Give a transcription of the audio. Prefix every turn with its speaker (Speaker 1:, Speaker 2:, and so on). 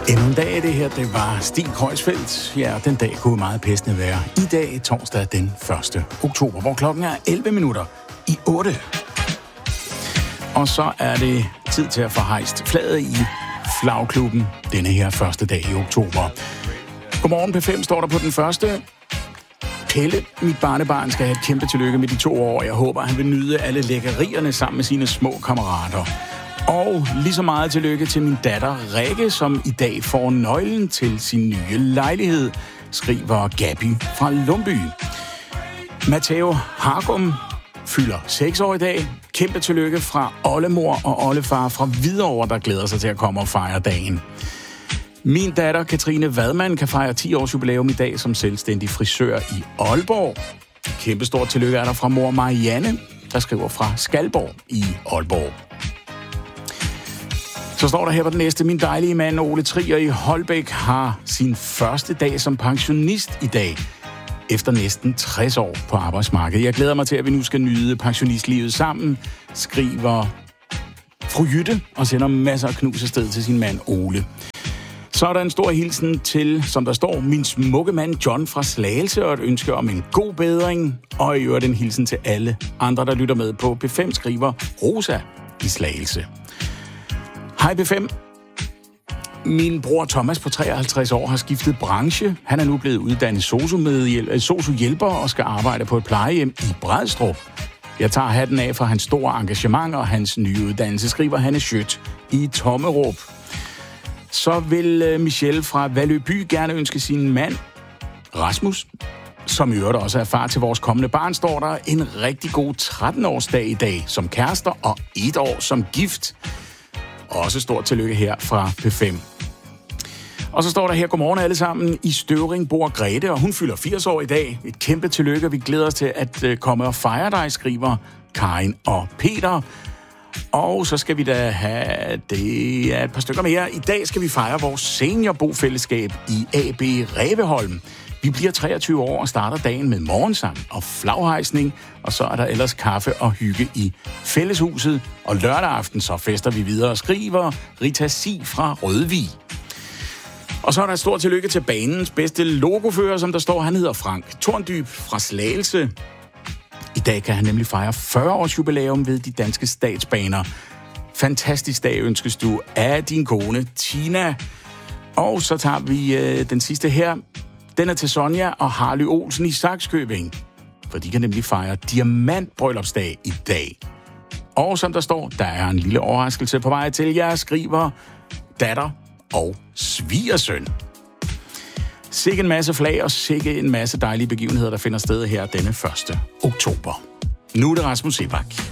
Speaker 1: Endnu en dag det her, det var Stig Kreuzfeldt. Ja, den dag kunne meget pæstende være. I dag, torsdag den 1. oktober, hvor klokken er 11 minutter i 8. Og så er det tid til at få hejst flaget i flagklubben denne her første dag i oktober. Godmorgen P5 står der på den første. Pelle, mit barnebarn, skal have et kæmpe tillykke med de 2 år. Jeg håber, han vil nyde alle lækkerierne sammen med sine små kammerater. Og lige så meget tillykke til min datter Rikke, som i dag får nøglen til sin nye lejlighed, skriver Gabi fra Lumby. Matteo Hargum fylder 6 år i dag. Kæmpe tillykke fra oldemor og oldefar fra Hvidovre, der glæder sig til at komme og fejre dagen. Min datter Katrine Vadmann kan fejre 10 års jubilæum i dag som selvstændig frisør i Aalborg. Kæmpe stort tillykke er der fra mor Marianne, der skriver fra Skalborg i Aalborg. Så står der her på den næste, min dejlige mand Ole Trier i Holbæk har sin første dag som pensionist i dag, efter næsten 60 år på arbejdsmarkedet. Jeg glæder mig til, at vi nu skal nyde pensionistlivet sammen, skriver fru Jytte og sender masser af knus afsted til sin mand Ole. Så er der en stor hilsen til, som der står, min smukke mand John fra Slagelse, og et ønske om en god bedring, og i øvrigt en hilsen til alle andre, der lytter med på P5, skriver Rosa i Slagelse. Hej P5. Min bror Thomas på 53 år har skiftet branche. Han er nu blevet uddannet sosu-hjælper og skal arbejde på et plejehjem i Brædstrup. Jeg tager hatten af for hans store engagement og hans nye uddannelse, skriver Hanne Schødt i Tommerup. Så vil Michelle fra Valøby gerne ønske sin mand Rasmus, som i øvrigt også er far til vores kommende barn, står der en rigtig god 13-årsdag i dag som kærester og 1 år som gift. Også stort tillykke her fra P5. Og så står der her, godmorgen alle sammen. I Støvring bor Grete, og hun fylder 80 år i dag. Et kæmpe tillykke, vi glæder os til at komme og fejre dig, skriver Karin og Peter. Og så skal vi da have det et par stykker mere. I dag skal vi fejre vores seniorbofællesskab i AB Ræveholm. Vi bliver 23 år og starter dagen med morgensang og flaghejsning, og så er der ellers kaffe og hygge i fælleshuset. Og lørdag aften så fester vi videre, skriver Rita Si fra Rødvig. Og så er der et stort tillykke til banens bedste logofører, som der står. Han hedder Frank Torndyb fra Slagelse. I dag kan han nemlig fejre 40 års jubilæum ved de danske statsbaner. Fantastisk dag ønskes du af din kone Tina. Og så tager vi den sidste her. Den er til Sonja og Harly Olsen i Sakskøbing, for de kan nemlig fejre diamantbryllupsdag i dag. Og som der står, der er en lille overraskelse på vej til jer, skriver datter og svigersøn. Sikke en masse flag og sikke en masse dejlige begivenheder, der finder sted her denne 1. oktober. Nu er det Rasmus Sebak.